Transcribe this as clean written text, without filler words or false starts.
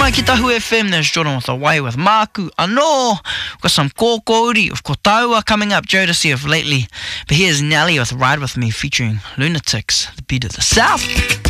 mai ki Tahu FM, there's Jordan with Away with Māku Anō. We've got some kōkōuri of Kotaua coming up, Jodeci of Lately. But here's Nelly with Ride With Me featuring Lunatics, the beat of the South.